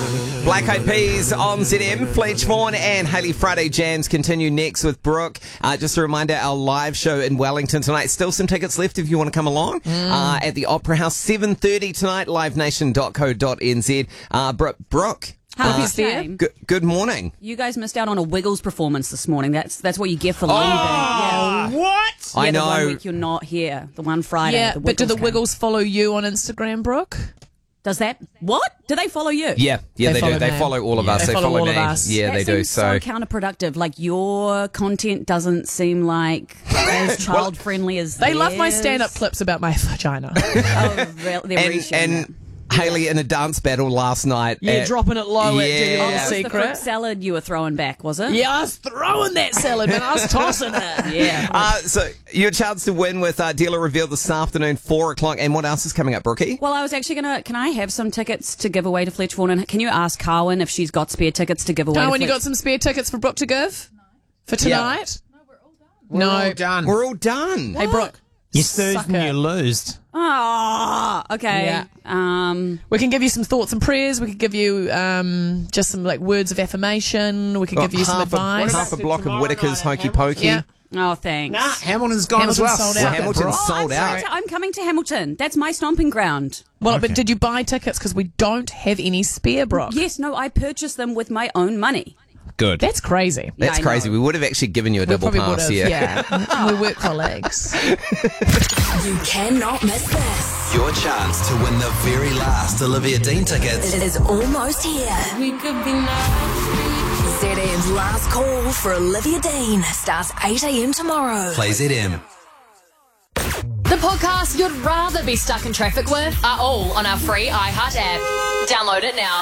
Black Eyed Peas on ZM. Fletch Vaughan and Hayley Friday Jams continue next with Brooke. Just a reminder, our live show in Wellington tonight. Still some tickets left if you want to come along. At the Opera House, 7:30 tonight, livenation.co.nz. Brooke. Good morning. You guys missed out on a Wiggles performance this morning. That's what you get for leaving. What? I know. The one week you're not here. The one Friday. Yeah, but do the Wiggles follow you on Instagram, Brooke? Does that? What? Do they follow you? Yeah, they do. They follow all of us. They follow all me. of us. Yeah, That they do. seems so counterproductive. Like, your content doesn't seem like as child friendly as They love my theirs. stand-up clips about my vagina. Oh, they're and Hayley in a dance battle last night. Dropping it low at Dirty Little the fruit Secret. salad you were throwing back, was it? Yeah, I was throwing that salad, man. I was tossing it. Yeah. So your chance to win with dealer reveal this afternoon, 4:00. And what else is coming up, Brookie? Well, I was actually can I have some tickets to give away to Fletch Vaughan? And can you ask Carwyn if she's got spare tickets to give away? When you got some spare tickets for Brooke to give? For tonight? No, we're all done. We're all done. Hey, Brooke. You snoozed and you losed. Oh, okay. Yeah. We can give you some thoughts and prayers. We could give you just some words of affirmation. We could give you some advice. Half a block of Whittaker's Hokey Pokey. Yeah. Oh, thanks. Nah, Hamilton's gone as well. Hamilton's sold out. Hamilton's sold out. I'm coming to Hamilton. That's my stomping ground. Well, but did you buy tickets? Because we don't have any spare, Brooke. Yes, no, I purchased them with my own money. Good. That's crazy. That's I crazy. know. We would have actually given you a double Probably pass would have, here. yeah. We work colleagues. You cannot miss this. Your chance to win the very last Olivia Dean tickets. It is almost here. We could be nice. ZM's last call for Olivia Dean starts 8 a.m. tomorrow. Play ZM. The podcasts you'd rather be stuck in traffic with are all on our free iHeart app. Download it now.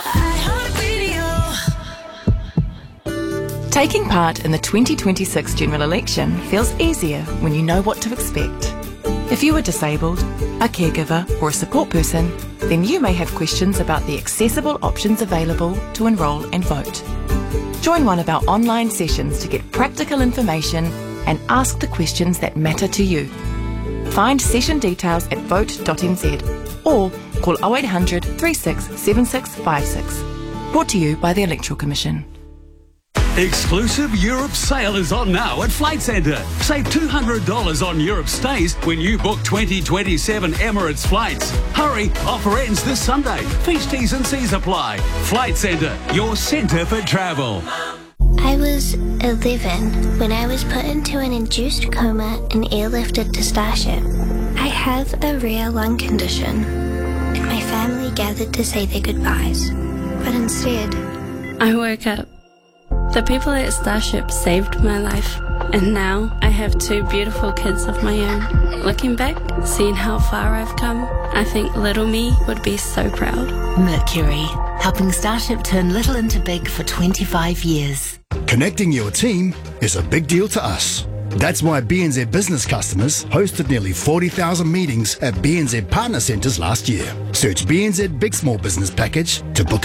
Taking part in the 2026 general election feels easier when you know what to expect. If you are disabled, a caregiver, or a support person, then you may have questions about the accessible options available to enrol and vote. Join one of our online sessions to get practical information and ask the questions that matter to you. Find session details at vote.nz or call 0800 36 7656. Brought to you by the Electoral Commission. Exclusive Europe sale is on now at Flight Centre. Save $200 on Europe stays when you book 2027 Emirates flights. Hurry, offer ends this Sunday. Feast T's and C's apply. Flight Centre, your centre for travel. I was 11 when I was put into an induced coma and airlifted to Starship. I have a rare lung condition, and my family gathered to say their goodbyes. But instead, I woke up. The people at Starship saved my life, and now I have two beautiful kids of my own. Looking back, seeing how far I've come, I think little me would be so proud. Mercury, helping Starship turn little into big for 25 years. Connecting your team is a big deal to us. That's why BNZ business customers hosted nearly 40,000 meetings at BNZ Partner Centres last year. Search BNZ Big Small Business Package to book